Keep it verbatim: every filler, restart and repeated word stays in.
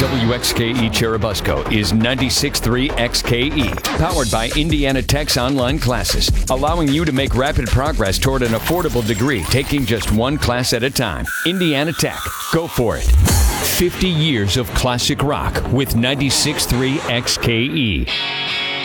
W X K E Churubusco is ninety-six point three X K E, powered by Indiana Tech's online classes, allowing you to make rapid progress toward an affordable degree, taking just one class at a time. Indiana Tech, go for it. fifty years of classic rock with ninety-six point three X K E.